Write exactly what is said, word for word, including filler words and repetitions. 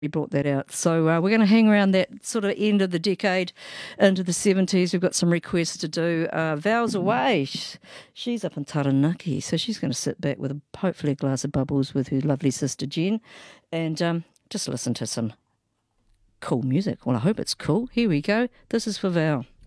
We brought that out. So uh, we're going to hang around that sort of end of the decade into the seventies. We've got some requests to do. Uh, Val's away. She's up in Taranaki, so she's going to sit back with a, hopefully a glass of bubbles with her lovely sister Jen and um, just listen to some cool music. Well, I hope it's cool. Here we go. This is for Val.